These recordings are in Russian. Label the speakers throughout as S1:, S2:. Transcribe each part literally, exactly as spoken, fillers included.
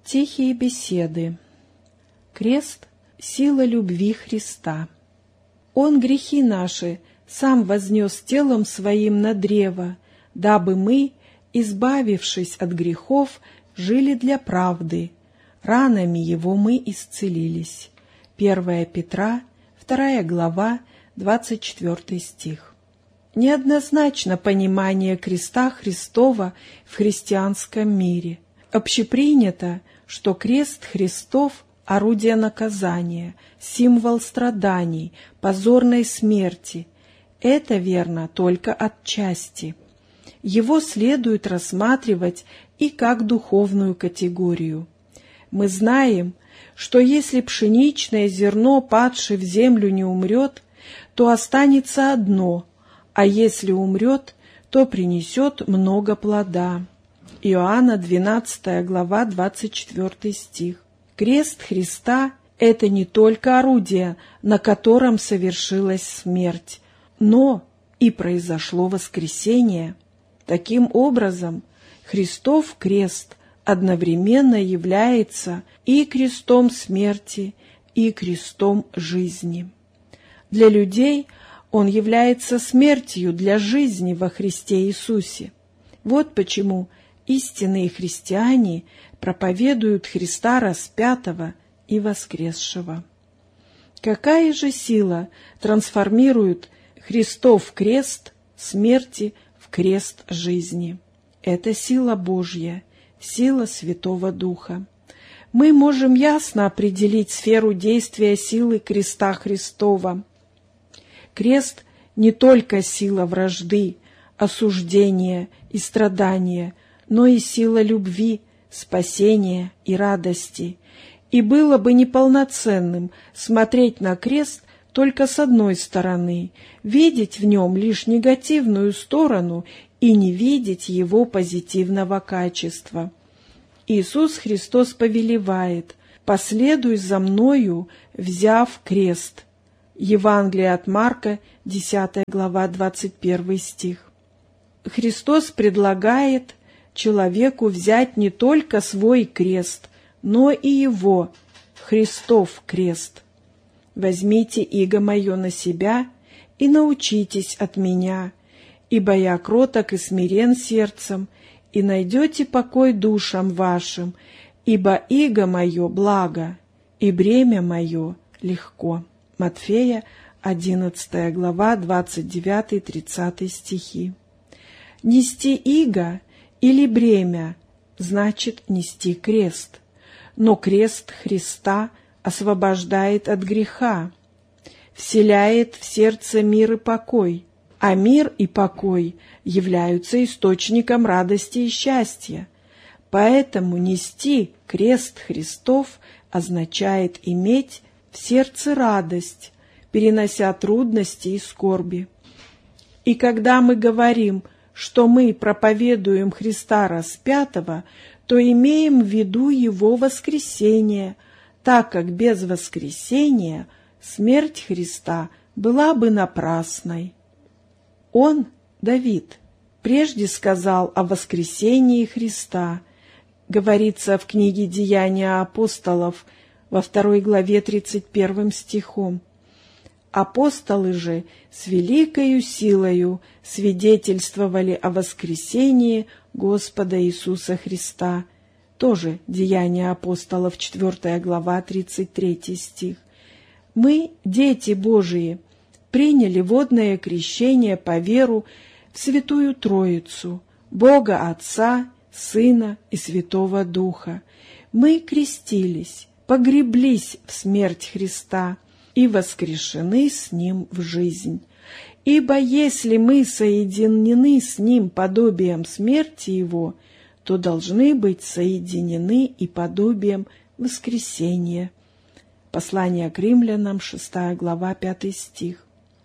S1: Тихие беседы. Крест — сила любви Христа. Он грехи наши сам вознес телом своим на древо, дабы мы, избавившись от грехов, жили для правды. Ранами его мы исцелились. первое Петра, вторая глава, двадцать четвёртый стих. Неоднозначно понимание креста Христова в христианском мире. Общепринято, что крест Христов — орудие наказания, символ страданий, позорной смерти. Это верно только отчасти. Его следует рассматривать и как духовную категорию. Мы знаем, что если пшеничное зерно, падшее в землю, не умрет, то останется одно, а если умрет, то принесет много плода. Иоанна двенадцатая глава, двадцать четвёртый стих. Крест Христа — это не только орудие, на котором совершилась смерть, но и произошло воскресение. Таким образом, Христов крест одновременно является и крестом смерти, и крестом жизни. Для людей он является смертью для жизни во Христе Иисусе. Вот почему истинные христиане проповедуют Христа распятого и воскресшего. Какая же сила трансформирует Христов крест смерти в крест жизни? Это сила Божья, сила Святого Духа. Мы можем ясно определить сферу действия силы креста Христова. Крест не только сила вражды, осуждения и страдания, но и сила любви, спасения и радости. И было бы неполноценным смотреть на крест только с одной стороны, видеть в нем лишь негативную сторону и не видеть его позитивного качества. Иисус Христос повелевает: «Последуй за Мною, взяв крест». Евангелие от Марка, десятая глава, двадцать первый стих. Христос предлагает человеку взять не только свой крест, но и его, Христов крест. «Возьмите иго мое на себя и научитесь от меня, ибо я кроток и смирен сердцем, и найдете покой душам вашим, ибо иго мое благо, и бремя мое легко». Матфея, одиннадцатая глава, двадцать девятый тридцатый стихи. Нести иго или бремя значит нести крест, но крест Христа освобождает от греха, вселяет в сердце мир и покой, а мир и покой являются источником радости и счастья. Поэтому нести крест Христов означает иметь в сердце радость, перенося трудности и скорби. И когда мы говорим, что мы проповедуем Христа распятого, то имеем в виду Его воскресение, так как без воскресения смерть Христа была бы напрасной. Он, Давид, прежде сказал о воскресении Христа, говорится в книге «Деяния апостолов» во второй главе тридцать первым стихом. Апостолы же с великою силою свидетельствовали о воскресении Господа Иисуса Христа. Тоже Деяния апостолов, четвёртая глава, тридцать третий стих. Мы, дети Божии, приняли водное крещение по веру в Святую Троицу, Бога Отца, Сына и Святого Духа. Мы крестились, погреблись в смерть Христа и воскрешены с Ним в жизнь. Ибо если мы соединены с Ним подобием смерти Его, то должны быть соединены и подобием воскресения. Послание к римлянам, шестая глава, пятый стих.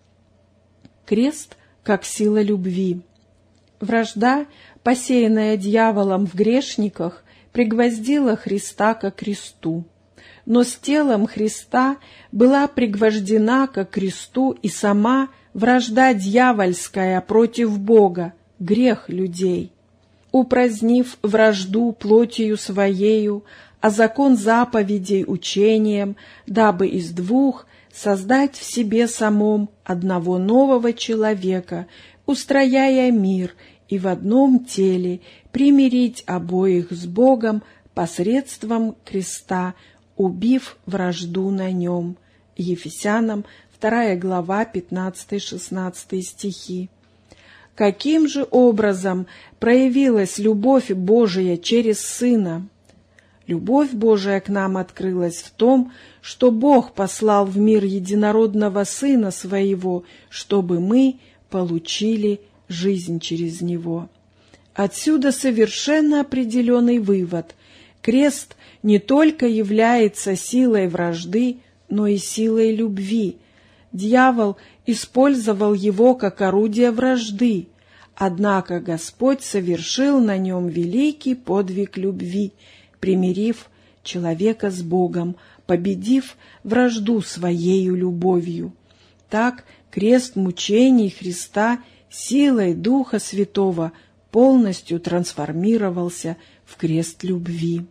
S1: Крест как сила любви. Вражда, посеянная дьяволом в грешниках, пригвоздила Христа ко кресту. Но с телом Христа была пригвождена ко кресту и сама вражда дьявольская против Бога, грех людей. Упразднив вражду плотью своею, а закон заповедей учением, дабы из двух создать в себе самом одного нового человека, устрояя мир и в одном теле примирить обоих с Богом посредством креста, убив вражду на нем». Ефесянам вторая глава, пятнадцатый-шестнадцатый стихи. Каким же образом проявилась любовь Божия через Сына? Любовь Божия к нам открылась в том, что Бог послал в мир единородного Сына Своего, чтобы мы получили жизнь через Него. Отсюда совершенно определенный вывод. Крест не только является силой вражды, но и силой любви. Дьявол использовал его как орудие вражды, однако Господь совершил на нем великий подвиг любви, примирив человека с Богом, победив вражду Своею любовью. Так крест мучений Христа силой Духа Святого полностью трансформировался в крест любви.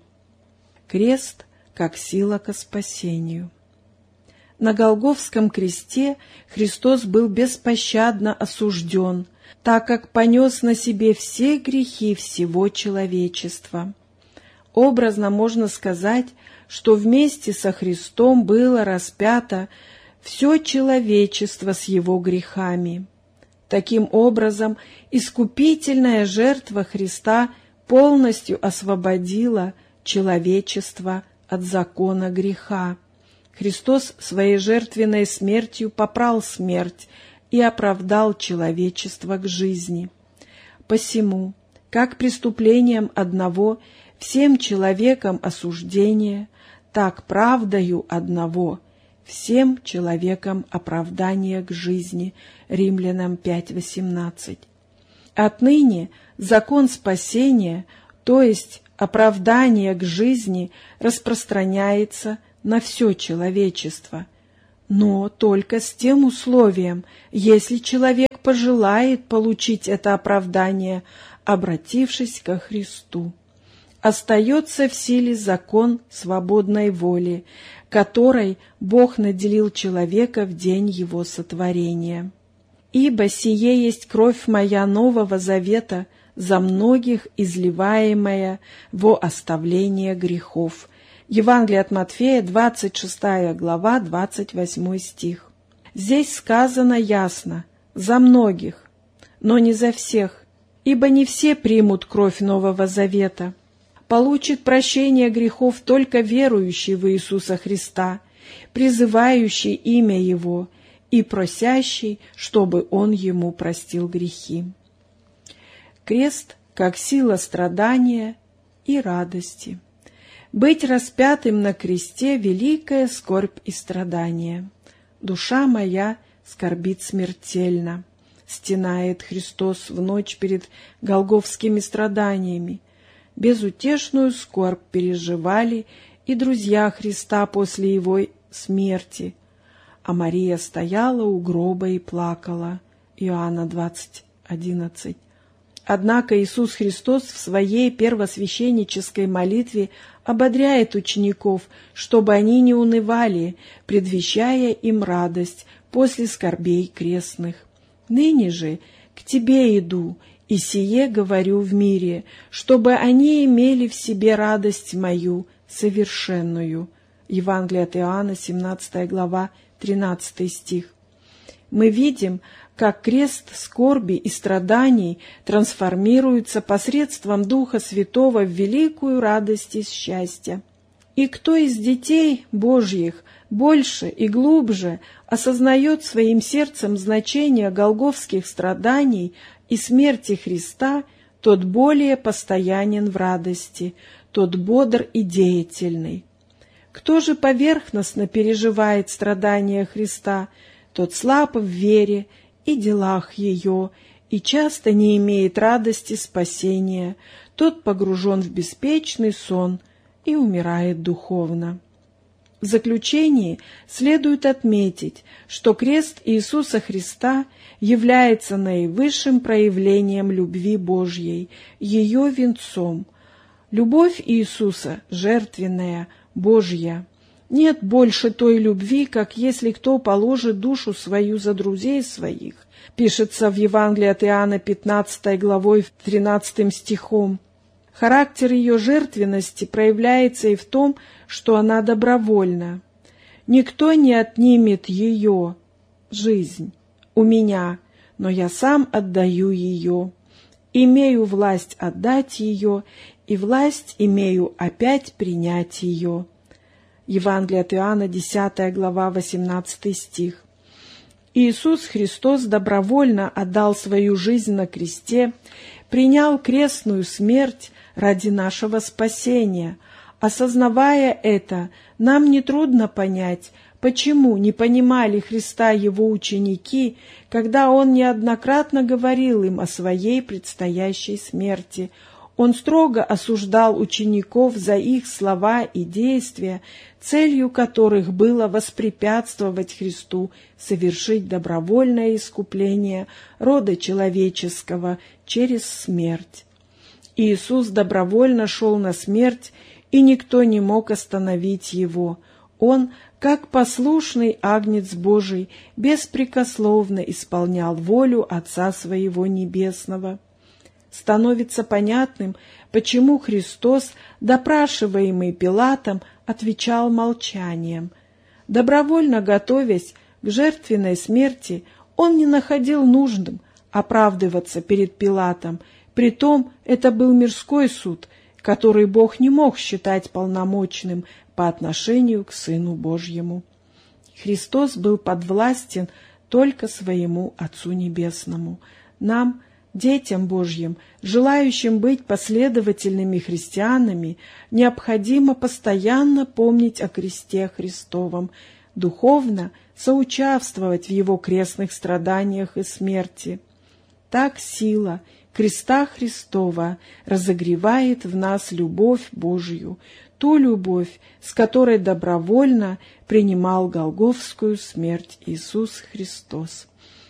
S1: Крест как сила ко спасению. На Голгофском кресте Христос был беспощадно осужден, так как понес на себе все грехи всего человечества. Образно можно сказать, что вместе со Христом было распято все человечество с его грехами. Таким образом, искупительная жертва Христа полностью освободила человечество от закона греха. Христос своей жертвенной смертью попрал смерть и оправдал человечество к жизни. Посему, как преступлением одного всем человекам осуждение, так правдою одного всем человекам оправдание к жизни. Римлянам пять восемнадцать. Отныне закон спасения, то есть оправдание к жизни, распространяется на все человечество, но только с тем условием, если человек пожелает получить это оправдание, обратившись ко Христу. Остается в силе закон свободной воли, которой Бог наделил человека в день его сотворения. «Ибо сие есть кровь моя нового завета, за многих изливаемая во оставление грехов». Евангелие от Матфея, двадцать шестая глава, двадцать восьмой стих. Здесь сказано ясно: «за многих», но не за всех, ибо не все примут кровь Нового Завета. Получит прощение грехов только верующий в Иисуса Христа, призывающий имя Его и просящий, чтобы Он ему простил грехи. Крест как сила страдания и радости. Быть распятым на кресте — великая скорбь и страдание. «Душа моя скорбит смертельно», — стенает Христос в ночь перед голгофскими страданиями. Безутешную скорбь переживали и друзья Христа после Его смерти, а Мария стояла у гроба и плакала. Иоанна двадцать одиннадцать. Однако Иисус Христос в Своей первосвященнической молитве ободряет учеников, чтобы они не унывали, предвещая им радость после скорбей крестных. «Ныне же к Тебе иду, и сие говорю в мире, чтобы они имели в себе радость мою совершенную». Евангелие от Иоанна, семнадцатая глава, тринадцатый стих. Мы видим, как крест скорби и страданий трансформируется посредством Духа Святого в великую радость и счастье. И кто из детей Божьих больше и глубже осознает своим сердцем значение голгофских страданий и смерти Христа, тот более постоянен в радости, тот бодр и деятельный. Кто же поверхностно переживает страдания Христа, тот слаб в вере и делах ее, и часто не имеет радости спасения, тот погружен в беспечный сон и умирает духовно. В заключении следует отметить, что крест Иисуса Христа является наивысшим проявлением любви Божьей, ее венцом. Любовь Иисуса жертвенная, Божья. Нет больше той любви, как если кто положит душу свою за друзей своих, пишется в Евангелии от Иоанна пятнадцатой главой тринадцатым стихом. Характер ее жертвенности проявляется и в том, что она добровольна. Никто не отнимет ее, жизнь, у меня, но я сам отдаю ее. Имею власть отдать ее, и власть имею опять принять ее. Евангелие от Иоанна, десятая глава, восемнадцатый стих. Иисус Христос добровольно отдал свою жизнь на кресте, принял крестную смерть ради нашего спасения. Осознавая это, нам нетрудно понять, почему не понимали Христа Его ученики, когда Он неоднократно говорил им о Своей предстоящей смерти. Он строго осуждал учеников за их слова и действия, целью которых было воспрепятствовать Христу совершить добровольное искупление рода человеческого через смерть. Иисус добровольно шел на смерть, и никто не мог остановить Его. Он, как послушный агнец Божий, беспрекословно исполнял волю Отца Своего Небесного. Становится понятным, почему Христос, допрашиваемый Пилатом, отвечал молчанием. Добровольно готовясь к жертвенной смерти, он не находил нужным оправдываться перед Пилатом, притом это был мирской суд, который Бог не мог считать полномочным по отношению к Сыну Божьему. Христос был подвластен только своему Отцу Небесному. Нам, детям Божьим, желающим быть последовательными христианами, необходимо постоянно помнить о кресте Христовом, духовно соучаствовать в Его крестных страданиях и смерти. Так сила креста Христова разогревает в нас любовь Божью, ту любовь, с которой добровольно принимал голгофскую смерть Иисус Христос.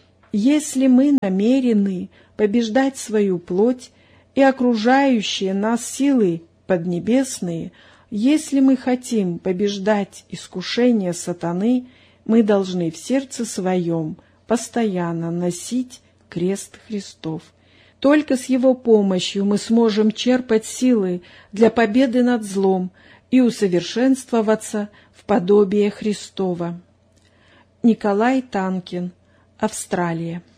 S1: Если мы намерены побеждать свою плоть и окружающие нас силы поднебесные, если мы хотим побеждать искушения сатаны, мы должны в сердце своем постоянно носить крест Христов. Только с Его помощью мы сможем черпать силы для победы над злом и усовершенствоваться в подобие Христова. Николай Танкин, Австралия.